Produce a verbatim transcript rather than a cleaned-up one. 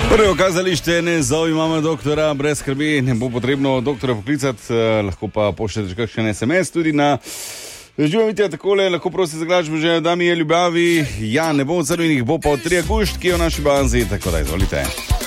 Prvo kazalište, ne zove imamo doktora, brez skrbi, ne bo potrebno doktora poklicati, eh, lahko pa pošljete kakšen es em es tudi na živovitja takole, lahko prosi za glasbo že, da mi je ljubavi, ja, ne bo crvenih, bo pa od tri avgust, ki je v naši bazi, tako da izvolite.